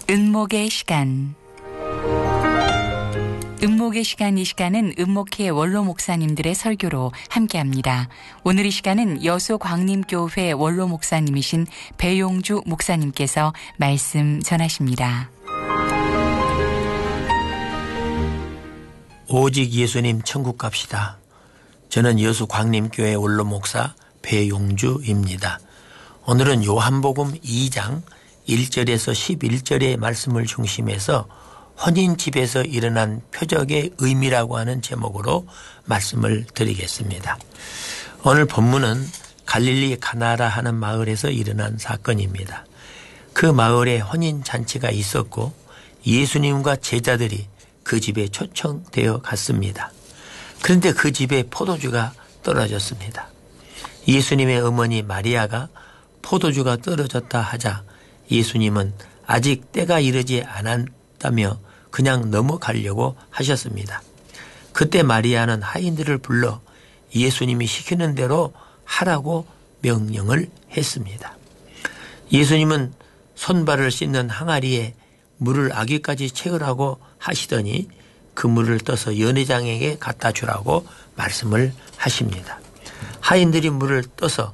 은목의 시간. 은목의 시간, 이 시간은 은목회 원로 목사님들의 설교로 함께합니다. 오늘 이 시간은 여수광림교회 원로 목사님이신 배용주 목사님께서 말씀 전하십니다. 오직 예수님 천국 갑시다. 저는 여수광림교회 원로 목사 배용주입니다. 오늘은 요한복음 2장 1절에서 11절의 말씀을 중심해서 혼인집에서 일어난 표적의 의미라고 하는 제목으로 말씀을 드리겠습니다. 오늘 본문은 갈릴리 가나라 하는 마을에서 일어난 사건입니다. 그 마을에 혼인잔치가 있었고 예수님과 제자들이 그 집에 초청되어 갔습니다. 그런데 그 집에 포도주가 떨어졌습니다. 예수님의 어머니 마리아가 포도주가 떨어졌다 하자 예수님은 아직 때가 이르지 않았다며 그냥 넘어가려고 하셨습니다. 그때 마리아는 하인들을 불러 예수님이 시키는 대로 하라고 명령을 했습니다. 예수님은 손발을 씻는 항아리에 물을 아기까지 채우라고 하시더니 그 물을 떠서 연회장에게 갖다 주라고 말씀을 하십니다. 하인들이 물을 떠서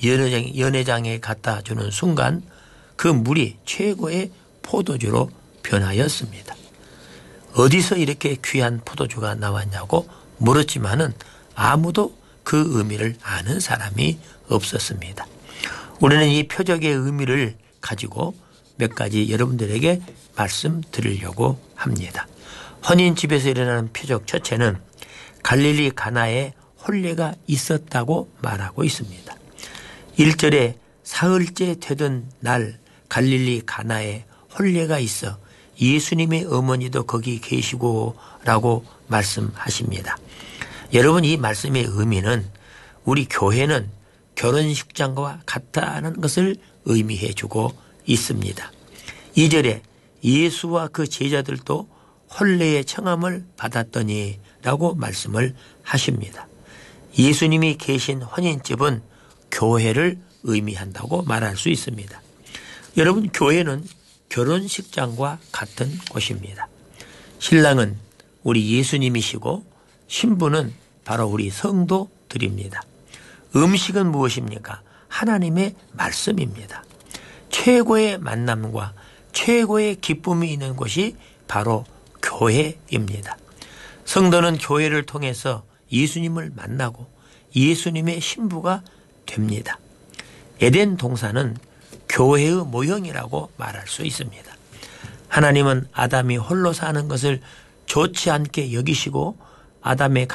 연회장에 갖다 주는 순간 그 물이 최고의 포도주로 변하였습니다. 어디서 이렇게 귀한 포도주가 나왔냐고 물었지만은 아무도 그 의미를 아는 사람이 없었습니다. 우리는 이 표적의 의미를 가지고 몇 가지 여러분들에게 말씀드리려고 합니다. 혼인집에서 일어나는 표적 첫째는 갈릴리 가나에 혼례가 있었다고 말하고 있습니다. 1절에 사흘째 되던 날 갈릴리 가나에 혼례가 있어 예수님의 어머니도 거기 계시고 라고 말씀하십니다. 여러분, 이 말씀의 의미는 우리 교회는 결혼식장과 같다는 것을 의미해 주고 있습니다. 2절에 예수와 그 제자들도 혼례의 청함을 받았더니 라고 말씀을 하십니다. 예수님이 계신 혼인집은 교회를 의미한다고 말할 수 있습니다. 여러분, 교회는 결혼식장과 같은 곳입니다. 신랑은 우리 예수님이시고 신부는 바로 우리 성도들입니다. 음식은 무엇입니까? 하나님의 말씀입니다. 최고의 만남과 최고의 기쁨이 있는 곳이 바로 교회입니다. 성도는 교회를 통해서 예수님을 만나고 예수님의 신부가 됩니다. 에덴 동산은 교회의 모형이라고 말할 수 있습니다. 하나님은 아담이 홀로 사는 것을 좋지 않게 여기시고 아담의